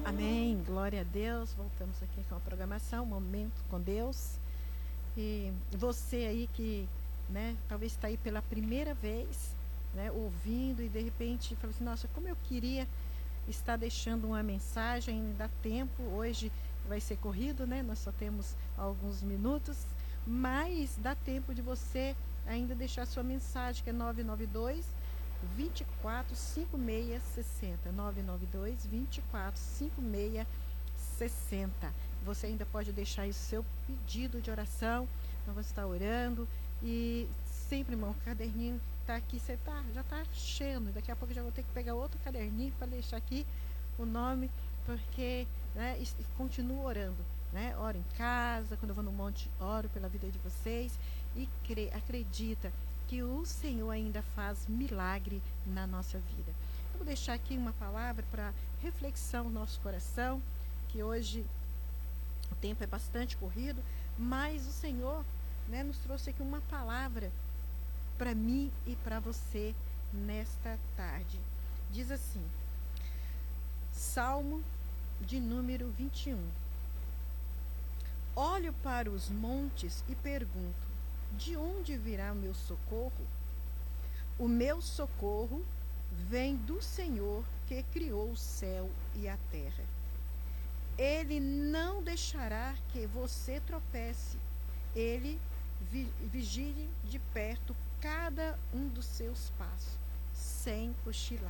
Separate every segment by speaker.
Speaker 1: Amém, glória a Deus. Voltamos aqui com a programação, Momento com Deus. E você aí que, talvez está aí pela primeira vez, ouvindo e de repente fala assim, nossa, como eu queria estar deixando uma mensagem, dá tempo, hoje vai ser corrido, nós só temos alguns minutos, mas dá tempo de você ainda deixar sua mensagem, que é 992 24 56 60, 992 24 56 60. Você ainda pode deixar aí o seu pedido de oração, nós vamos estar orando. E sempre, irmão, o caderninho está aqui, você já está cheio, daqui a pouco já vou ter que pegar outro caderninho para deixar aqui o nome, porque continuo orando, oro em casa, quando eu vou no monte, oro pela vida de vocês e acredita que o Senhor ainda faz milagre na nossa vida. Eu vou deixar aqui uma palavra para reflexão no nosso coração, que hoje o tempo é bastante corrido, mas o Senhor nos trouxe aqui uma palavra para mim e para você nesta tarde. Diz assim, Salmo de número 21. Olho para os montes e pergunto, de onde virá o meu socorro? O meu socorro vem do Senhor que criou o céu e a terra. Ele não deixará que você tropece. Ele vigie de perto cada um dos seus passos, sem cochilar.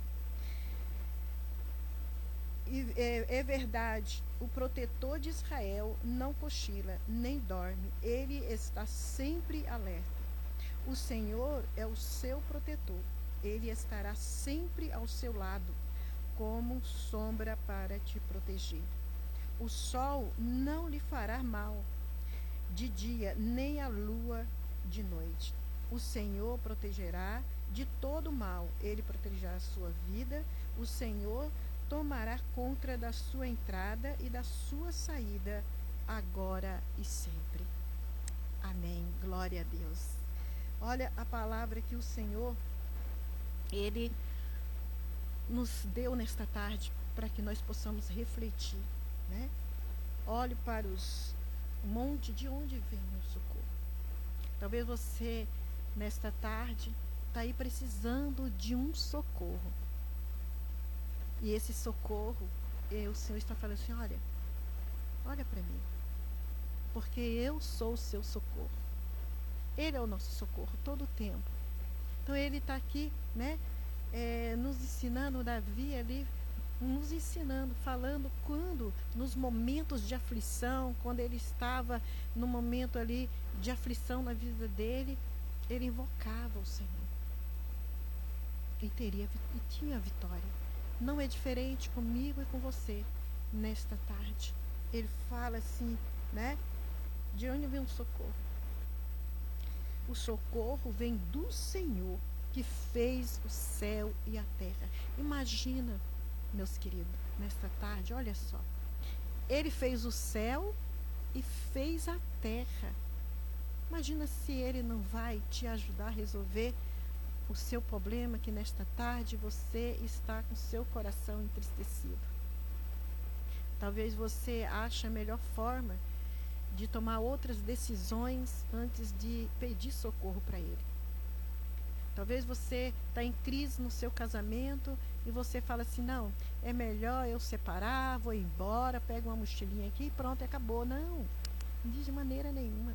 Speaker 1: É verdade, o protetor de Israel não cochila, nem dorme. Ele está sempre alerta. O Senhor é o seu protetor. Ele estará sempre ao seu lado, como sombra para te proteger. O sol não lhe fará mal de dia, nem a lua de noite. O Senhor protegerá de todo mal. Ele protegerá a sua vida. O Senhor tomará conta da sua entrada e da sua saída, agora e sempre. Amém. Glória a Deus. Olha a palavra que o Senhor, Ele nos deu nesta tarde para que nós possamos refletir, Olhe para os montes, de onde vem o socorro. Talvez você, nesta tarde, está aí precisando de um socorro. E esse socorro, o Senhor está falando assim, olha para mim, porque eu sou o seu socorro. Ele é o nosso socorro todo o tempo. Então ele está aqui, nos ensinando, Davi ali, nos ensinando, falando quando, nos momentos de aflição, quando ele estava no momento ali de aflição na vida dele, ele invocava o Senhor. E tinha vitória. Não é diferente comigo e com você nesta tarde. Ele fala assim, de onde vem o socorro? O socorro vem do Senhor que fez o céu e a terra. Imagina, meus queridos, nesta tarde, olha só. Ele fez o céu e fez a terra. Imagina se ele não vai te ajudar a resolver o seu problema, que nesta tarde você está com seu coração entristecido. Talvez você ache a melhor forma de tomar outras decisões antes de pedir socorro para ele. Talvez você está em crise no seu casamento e você fala assim, não, é melhor eu separar, vou embora, pego uma mochilinha aqui e pronto, acabou. Não, de maneira nenhuma.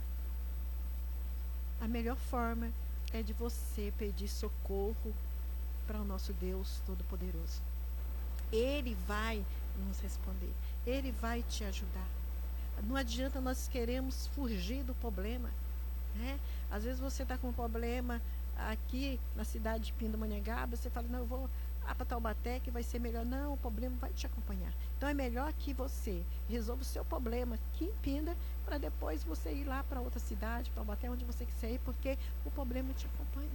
Speaker 1: A melhor forma é de você pedir socorro para o nosso Deus Todo-Poderoso. Ele vai nos responder. Ele vai te ajudar. Não adianta nós queremos fugir do problema, Às vezes você está com um problema aqui na cidade de Pindamonhangaba, você fala, não, eu vou para Taubaté que vai ser melhor. Não, o problema vai te acompanhar. Então é melhor que você resolva o seu problema aqui em Pinda, para depois você ir lá para outra cidade, para Taubaté, onde você quiser ir, porque o problema te acompanha.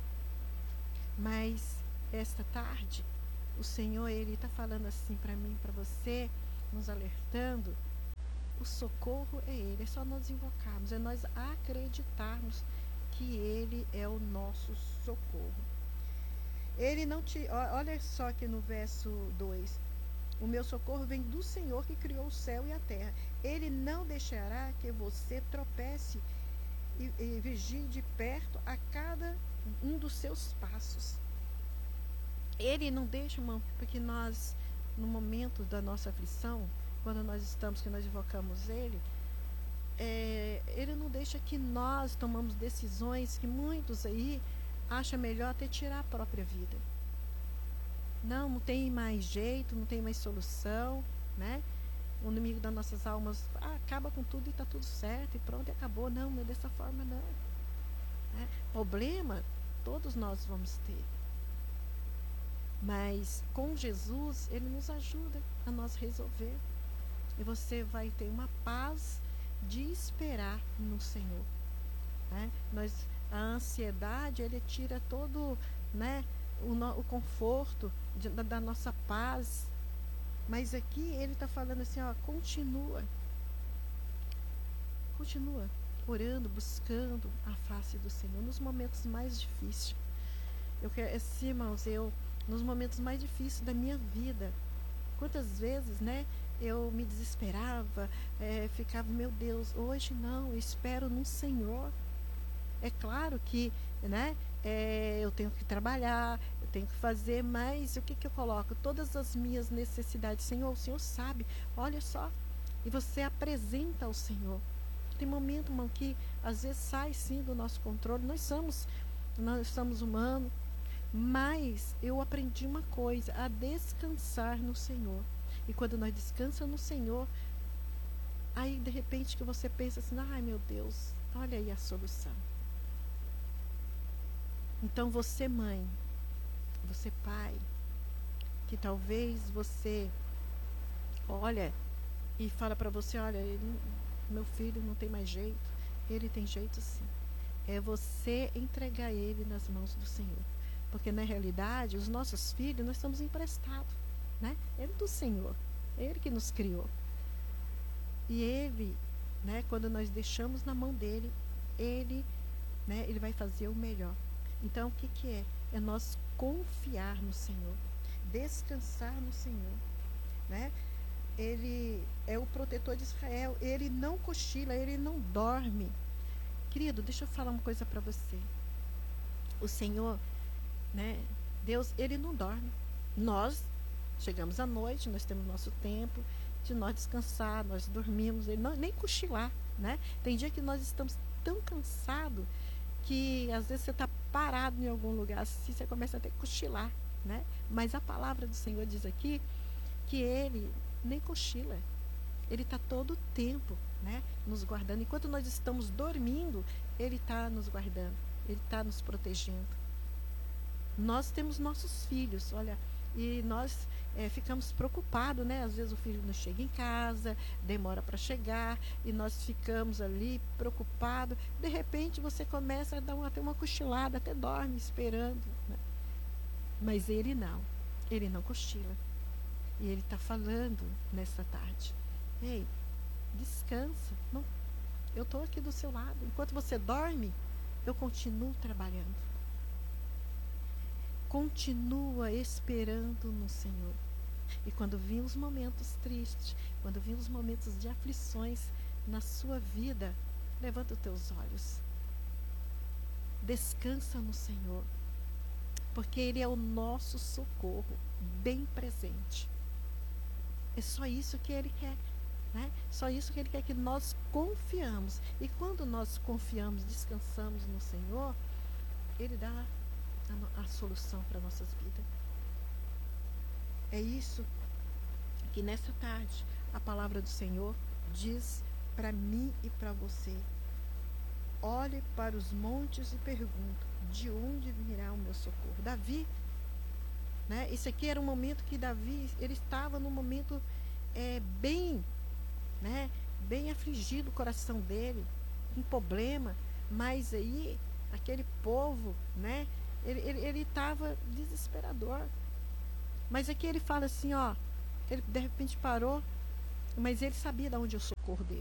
Speaker 1: Mas esta tarde, o Senhor, Ele está falando assim para mim, para você, nos alertando. O socorro é Ele, é só nós invocarmos, é nós acreditarmos que Ele é o nosso socorro. Ele não te... Olha só aqui no verso 2. O meu socorro vem do Senhor que criou o céu e a terra. Ele não deixará que você tropece e vigie de perto a cada um dos seus passos. Ele não deixa, irmão, porque nós, no momento da nossa aflição, quando nós estamos, que nós invocamos Ele, Ele não deixa que nós tomamos decisões que muitos aí acham melhor até tirar a própria vida. Não tem mais jeito, não tem mais solução, né? O inimigo das nossas almas acaba com tudo e está tudo certo e pronto, e acabou. Não é dessa forma, não. Né? Problema, todos nós vamos ter. Mas com Jesus, Ele nos ajuda a nós resolver. E você vai ter uma paz de esperar no Senhor. Né? A ansiedade, Ele tira todo, né, o conforto da nossa paz. Mas aqui Ele está falando assim, ó, continua orando, buscando a face do Senhor nos momentos mais difíceis. Eu quero, assim, irmãos, nos momentos mais difíceis da minha vida, quantas vezes, né, eu me desesperava, ficava, meu Deus, hoje não, eu espero no Senhor. É claro que, né, eu tenho que trabalhar, eu tenho que fazer, mas o que eu coloco? Todas as minhas necessidades, Senhor, o Senhor sabe, olha só, e você apresenta ao Senhor. Tem momento, irmão, que às vezes sai sim do nosso controle, nós somos humanos, mas eu aprendi uma coisa, a descansar no Senhor. E quando nós descansamos no Senhor, aí de repente que você pensa assim, ai meu Deus, olha aí a solução. Então você mãe, você pai, que talvez você olha e fala para você, olha, meu filho não tem mais jeito, ele tem jeito sim. É você entregar ele nas mãos do Senhor. Porque na realidade, os nossos filhos, nós estamos emprestados, né? Ele do Senhor, Ele que nos criou. E Ele, né, quando nós deixamos na mão dele, Ele, né, Ele vai fazer o melhor. Então, o que é? É nós confiar no Senhor, descansar no Senhor, né? Ele é o protetor de Israel, Ele não cochila, Ele não dorme. Querido, deixa eu falar uma coisa para você. O Senhor, né, Deus, Ele não dorme. Nós chegamos à noite, nós temos nosso tempo de nós descansar, nós dormimos, Ele não, nem cochilar, né? Tem dia que nós estamos tão cansados que às vezes você está parado em algum lugar assim, você começa a ter que cochilar, né? Mas a palavra do Senhor diz aqui que Ele nem cochila, Ele está todo o tempo, né, nos guardando. Enquanto nós estamos dormindo, Ele está nos guardando, Ele está nos protegendo. Nós temos nossos filhos, olha, e nós ficamos preocupados, né? Às vezes o filho não chega em casa, demora para chegar, e nós ficamos ali preocupados. De repente você começa a dar até uma cochilada, até dorme esperando, né? Mas Ele não cochila. E Ele está falando nessa tarde, ei, descansa, não, eu estou aqui do seu lado. Enquanto você dorme, eu continuo trabalhando. Continua esperando no Senhor. E quando vir os momentos tristes, quando vir os momentos de aflições na sua vida, levanta os teus olhos. Descansa no Senhor, porque Ele é o nosso socorro, bem presente. É só isso que Ele quer, né? Só isso que Ele quer, que nós confiamos. E quando nós confiamos, descansamos no Senhor, Ele dá a solução para nossas vidas. É isso que nessa tarde a palavra do Senhor diz para mim e para você. Olhe para os montes e pergunta, de onde virá o meu socorro? Davi, né? Esse aqui era um momento que Davi, ele estava num momento bem, né, bem afligido o coração dele, um problema, mas aí aquele povo, né, ele estava desesperador. Mas aqui ele fala assim, ó, ele de repente parou, mas ele sabia de onde é o socorro dele.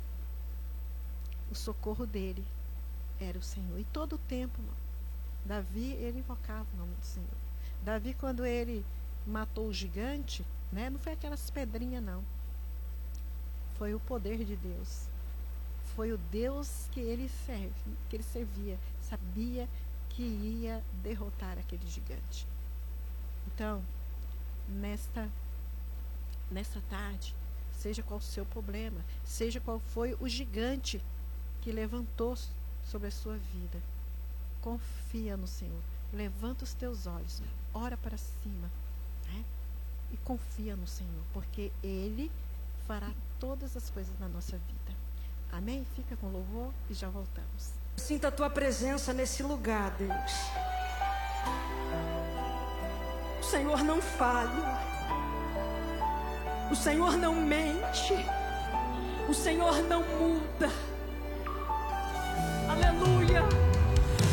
Speaker 1: O socorro dele era o Senhor. E todo o tempo, Davi, ele invocava o nome do Senhor. Davi, quando ele matou o gigante, né? Não foi aquelas pedrinhas, não. Foi o poder de Deus. Foi o Deus que ele servia. Sabia que ia derrotar aquele gigante. Então, nesta tarde, seja qual o seu problema, seja qual foi o gigante que levantou sobre a sua vida, confia no Senhor. Levanta os teus olhos, ora para cima, né? E confia no Senhor, porque Ele fará todas as coisas na nossa vida. Amém? Fica com louvor e já voltamos.
Speaker 2: Sinta a tua presença nesse lugar, Deus. O Senhor não falha. O Senhor não mente. O Senhor não muda. Aleluia.